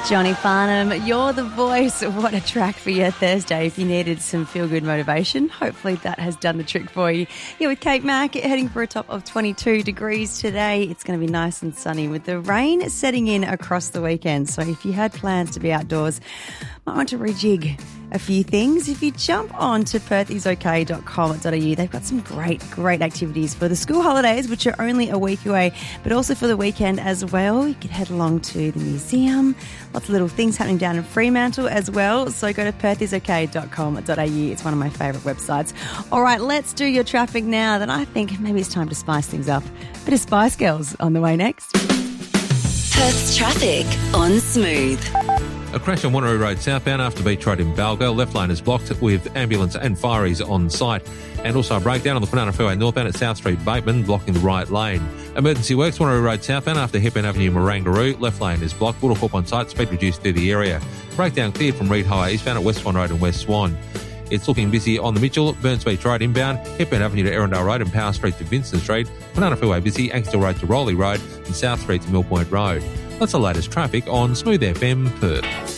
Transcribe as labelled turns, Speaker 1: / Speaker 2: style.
Speaker 1: Johnny Farnham, You're the Voice. What a track for your Thursday if you needed some feel-good motivation. Hopefully that has done the trick for you. Here with Kate Mack, heading for a top of 22 degrees today. It's going to be nice and sunny with the rain setting in across the weekend. So if you had plans to be outdoors, might want to rejig a few things. If you jump on to perthisok.com.au, they've got some great activities for the school holidays, which are only a week away, but also for the weekend as well. You could head along to the museum. Lots of little things happening down in Fremantle as well. So go to perthisok.com.au. It's one of my favourite websites. All right, let's do your traffic now. Then I think maybe it's time to spice things up. Bit of Spice Girls on the way next.
Speaker 2: Perth's traffic on Smooth.
Speaker 3: A crash on Wanneroo Road southbound after Beach Road in Balgo. Left lane is blocked with ambulance and fireys on site. And also a breakdown on the Kwinana Freeway northbound at South Street Bateman, blocking the right lane. Emergency works, Wanneroo Road southbound after Hepburn Avenue, Marangaroo. Left lane is blocked. Watercorp on site, speed reduced through the area. Breakdown cleared from Reed Highway eastbound at West Swan Road and West Swan. It's looking busy on the Mitchell, Burns Beach Road inbound, Hepburn Avenue to Erindale Road and Power Street to Vincent Street. Kwinana Freeway busy, Anksdale Road to Rowley Road and South Street to Mill Point Road. That's the latest traffic on Smooth FM Perth.